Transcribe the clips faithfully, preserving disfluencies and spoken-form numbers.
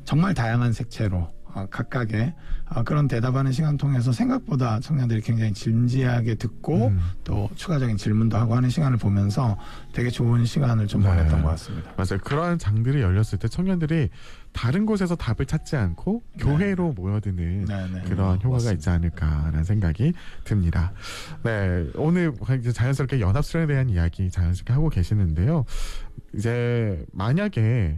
정말 다양한 색채로 어, 각각의 어, 그런 대답하는 시간 통해서 생각보다 청년들이 굉장히 진지하게 듣고 음. 또 추가적인 질문도 하고 하는 시간을 보면서 되게 좋은 시간을 좀 네. 보냈던 것 같습니다. 맞아요. 그러한 장들이 열렸을 때 청년들이 다른 곳에서 답을 찾지 않고 네. 교회로 모여드는 네, 네. 그런 음, 효과가 맞습니다. 있지 않을까라는 생각이 듭니다. 네, 오늘 자연스럽게 연합수련에 대한 이야기 자연스럽게 하고 계시는데요. 이제 만약에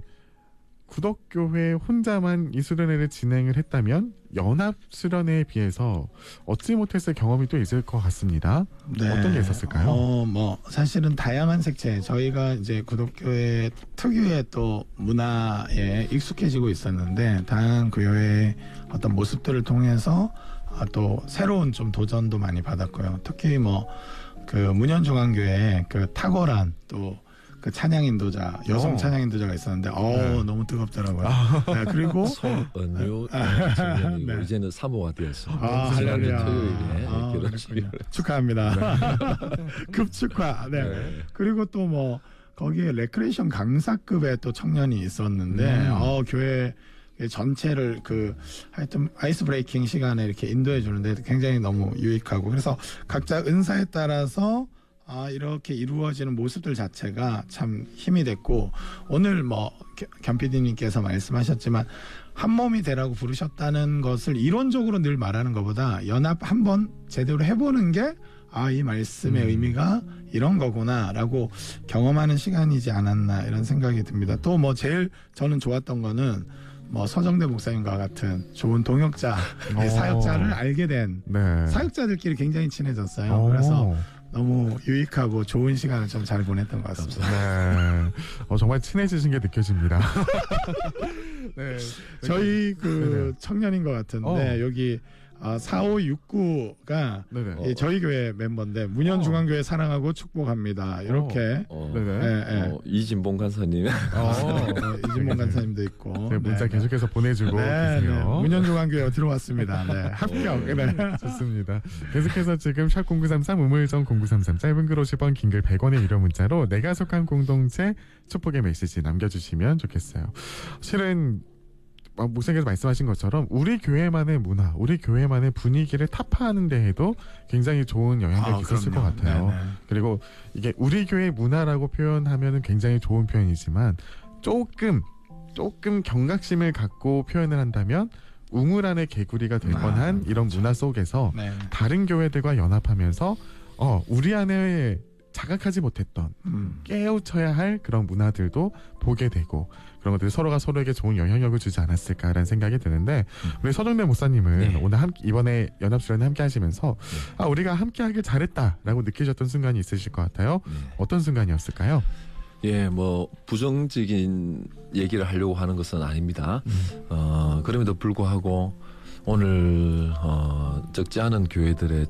구덕교회 혼자만 이 수련회를 진행을 했다면 연합수련회에 비해서 얻지 못했을 경험이 또 있을 것 같습니다. 네. 어떤 게 있었을까요? 어, 뭐 사실은 다양한 색채, 저희가 이제 구덕교회 특유의 또 문화에 익숙해지고 있었는데 다양한 교회의 어떤 모습들을 통해서 또 새로운 좀 도전도 많이 받았고요. 특히 뭐 그 문현중앙교회 그 탁월한 또 그 찬양 인도자, 여성 오. 찬양 인도자가 있었는데, 어 네. 너무 뜨겁더라고요. 아. 네, 그리고 손은요 청년이고 네. 이제는 사모가 되었습니다. 아, 할렐루야. 토요일에 아, 축하합니다. 급축하. 네. 네. 그리고 또 뭐 거기에 레크레이션 강사급의 또 청년이 있었는데, 음. 어 교회 전체를 그 하여튼 아이스 브레이킹 시간에 이렇게 인도해 주는데 굉장히 너무 유익하고 그래서 각자 은사에 따라서 아, 이렇게 이루어지는 모습들 자체가 참 힘이 됐고 오늘 뭐 겸 피디님께서 말씀하셨지만 한 몸이 되라고 부르셨다는 것을 이론적으로 늘 말하는 것보다 연합 한번 제대로 해보는 게 아, 이 말씀의 음. 의미가 이런 거구나라고 경험하는 시간이지 않았나 이런 생각이 듭니다. 또 뭐 제일 저는 좋았던 거는 뭐 서정대 목사님과 같은 좋은 동역자, 사역자를 알게 된 네. 사역자들끼리 굉장히 친해졌어요. 오. 그래서 너무 유익하고 좋은 시간을 좀 잘 보냈던 것 같습니다. 네. 어, 정말 친해지신 게 느껴집니다. 네. 저희 그 네네. 청년인 것 같은데 어. 여기 아, 사오육구가 예, 저희 교회 멤버인데 문현중앙교회 사랑하고 축복합니다. 이렇게 어. 어. 네, 네. 어, 이진봉 간사님, 어. 네, 이진봉 간사님도 있고 네, 문자 네, 계속해서 보내주고 네, 계세요. 네. 문현중앙교회 들어왔습니다. 네, 합격. 네. 좋습니다. 계속해서 지금 샵 공구삼삼 우물정 공구삼삼 짧은 글 오십 원 긴 글 백 원의 유료 문자로 내가 속한 공동체 축복의 메시지 남겨주시면 좋겠어요. 실은 목사님께서 말씀하신 것처럼 우리 교회만의 문화, 우리 교회만의 분위기를 타파하는 데에도 굉장히 좋은 영향력이 아, 있었을 그럼요. 것 같아요. 네네. 그리고 이게 우리 교회 문화라고 표현하면 굉장히 좋은 표현이지만 조금 조금 경각심을 갖고 표현을 한다면 우물 안의 개구리가 될 뻔한 아, 이런 그렇죠. 문화 속에서 네. 다른 교회들과 연합하면서 어 우리 안에 자각하지 못했던 음. 깨우쳐야 할 그런 문화들도 보게 되고 그런 것들이 서로가 서로에게 좋은 영향력을 주지 않았을까라는 생각이 드는데 음. 우리 서정대 목사님은 네. 오늘 함, 이번에 연합수련회 함께 하시면서 네. 아 우리가 함께 하길 잘했다라고 느끼셨던 순간이 있으실 것 같아요. 네. 어떤 순간이었을까요? 예, 뭐 부정적인 얘기를 하려고 하는 것은 아닙니다. 음. 어, 그럼에도 불구하고 오늘 어, 적지 않은 교회들의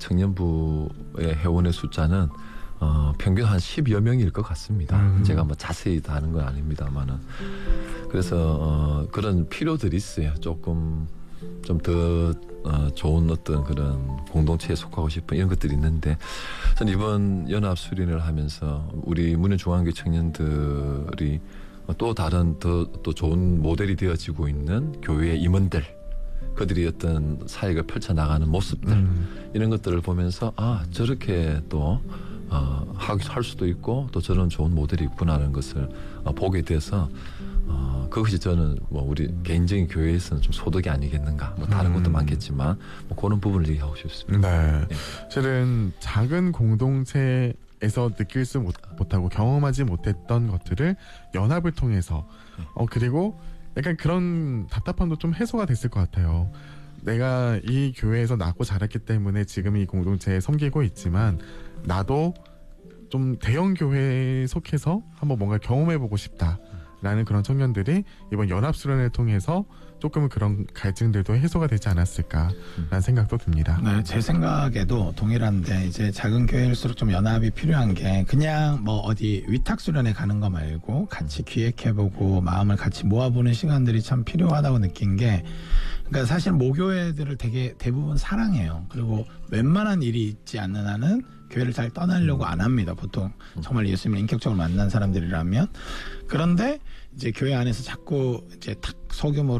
청년부의 회원의 숫자는 어, 평균 한 십여 명일 것 같습니다. 음. 제가 뭐 자세히 다 아는 건 아닙니다만은. 그래서, 어, 그런 필요들이 있어요. 조금, 좀 더, 어, 좋은 어떤 그런 공동체에 속하고 싶은 이런 것들이 있는데, 저는 이번 연합수련회를 하면서 우리 문현중앙교회 청년들이 또 다른 더, 또 좋은 모델이 되어지고 있는 교회의 임원들, 그들이 어떤 사역을 펼쳐나가는 모습들, 음. 이런 것들을 보면서, 아, 저렇게 또, 어, 할 수도 있고 또 저런 좋은 모델이 있구나라는 것을 어, 보게 돼서 어, 그것이 저는 뭐 우리 개인적인 교회에서는 좀 소득이 아니겠는가 뭐 다른 것도 음. 많겠지만 뭐 그런 부분을 얘기하고 싶습니다. 네, 네. 실은 작은 공동체에서 느낄 수 못, 못하고 경험하지 못했던 것들을 연합을 통해서 네. 어 그리고 약간 그런 답답함도 좀 해소가 됐을 것 같아요. 내가 이 교회에서 낳고 자랐기 때문에 지금 이 공동체에 섬기고 있지만 나도 좀 대형 교회에 속해서 한번 뭔가 경험해보고 싶다라는 그런 청년들이 이번 연합수련을 통해서 조금은 그런 갈증들도 해소가 되지 않았을까라는 생각도 듭니다. 네, 제 생각에도 동일한데 이제 작은 교회일수록 좀 연합이 필요한 게 그냥 뭐 어디 위탁수련회 가는 거 말고 같이 기획해보고 마음을 같이 모아보는 시간들이 참 필요하다고 느낀 게 그러니까 사실 모교회들을 되게 대부분 사랑해요. 그리고 웬만한 일이 있지 않는 한은 교회를 잘 떠나려고 안 합니다. 보통 정말 예수님을 인격적으로 만난 사람들이라면. 그런데 이제 교회 안에서 자꾸 이제 탁 소규모로